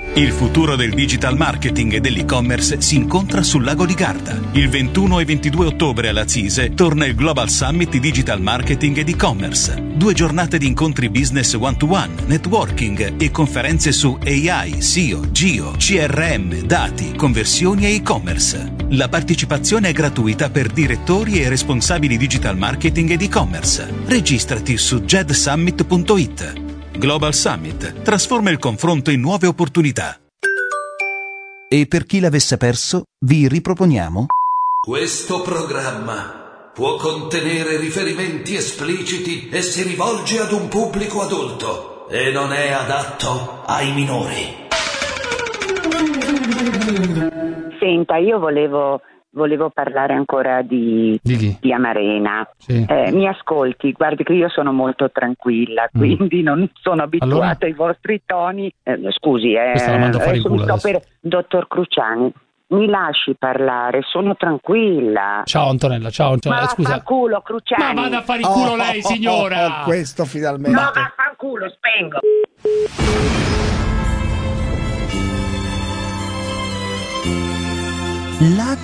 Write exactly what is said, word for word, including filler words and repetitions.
Il futuro del digital marketing e dell'e-commerce si incontra sul lago di Garda. Il ventuno e ventidue ottobre alla CISE torna il Global Summit Digital Marketing ed e-commerce. Due giornate di incontri business one-to-one, networking e conferenze su A I, S E O, Geo, C R M, dati, conversioni e e-commerce. La partecipazione è gratuita per direttori e responsabili digital marketing ed e-commerce. Registrati su jedsummit punto it. Global Summit trasforma il confronto in nuove opportunità. E per chi l'avesse perso, vi riproponiamo questo programma può contenere riferimenti espliciti e si rivolge ad un pubblico adulto e non è adatto ai minori. Senta, io volevo volevo parlare ancora di, di, di Amarena. Sì. Eh, mi ascolti, guardi che io sono molto tranquilla, quindi mm. non sono abituata allora? ai vostri toni. Eh, scusi, eh, Questa la mando a fare adesso in culo mi sto adesso. per dottor Cruciani. Mi lasci parlare, sono tranquilla. Ciao Antonella, ciao Antonella, Ma scusa. vaffanculo, Cruciani. Ma vada a fare in culo Oh, lei, signora! oh, oh, questo finalmente. No, vaffanculo, spengo. La